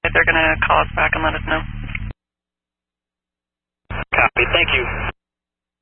like they're going to call us back and let us know. Copy. Thank you.